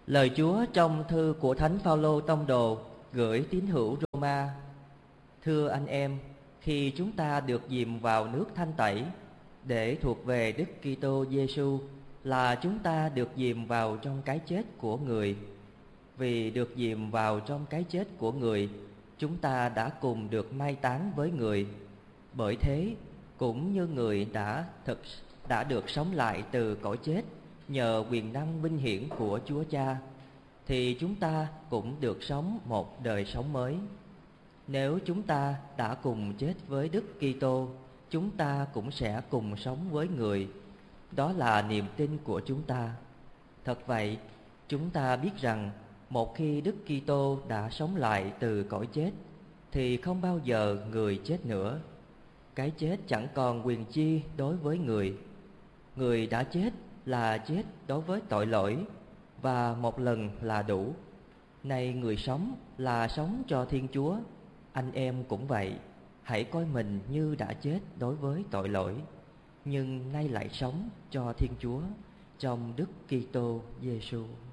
Lời Chúa trong thư của Thánh Phaolô tông đồ gửi tín hữu Roma. Thưa anh em, khi chúng ta được dìm vào nước thanh tẩy để thuộc về Đức Kitô Giêsu, là chúng ta được dìm vào trong cái chết của người. Vì được dìm vào trong cái chết của người, chúng ta đã cùng được mai táng với người. Bởi thế, cũng như người đã được sống lại từ cõi chết nhờ quyền năng vinh hiển của Chúa Cha, thì chúng ta cũng được sống một đời sống mới. Nếu chúng ta đã cùng chết với Đức Kitô, chúng ta cũng sẽ cùng sống với người. Đó là niềm tin của chúng ta. Thật vậy, chúng ta biết rằng một khi Đức Kitô đã sống lại từ cõi chết, thì không bao giờ người chết nữa. Cái chết chẳng còn quyền chi đối với người. Người đã chết là chết đối với tội lỗi, và một lần là đủ. Nay người sống là sống cho Thiên Chúa. Anh em cũng vậy, hãy coi mình như đã chết đối với tội lỗi, nhưng nay lại sống cho Thiên Chúa trong Đức Kitô Giêsu.